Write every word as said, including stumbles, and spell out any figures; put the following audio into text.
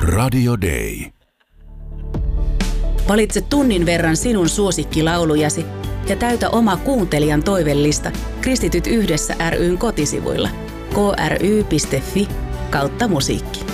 Radio Day. Valitse tunnin verran sinun suosikkilaulujasi ja täytä oma kuuntelijan toivellista Kristityt yhdessä ry:n kotisivuilla k r y piste f i kautta musiikki.